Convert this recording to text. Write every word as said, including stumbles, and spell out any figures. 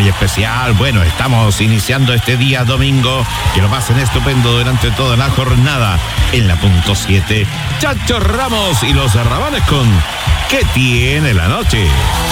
muy especial. Bueno, estamos iniciando este día domingo. Que lo pasen estupendo durante toda la jornada. En la punto siete, Chacho Ramos y los Arrabanes con ¿Qué tiene la noche?